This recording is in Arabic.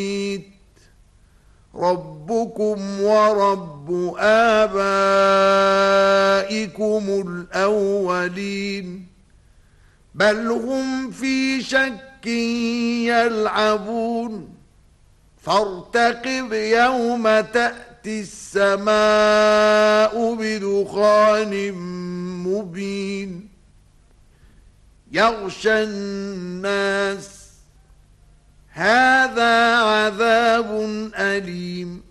ربكم ورب آبائكم الأولين بل هم في شك يلعبون فارتقب يوم تأتي السماء بدخان مبين يغشى الناس هذا عذاب أليم